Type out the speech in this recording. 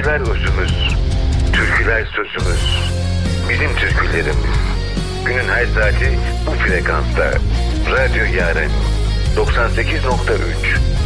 Türküler özümüz, türküler sözümüz. Bizim türkülerimiz. Günün her saati bu frekansta. Radyo Yaren 98.3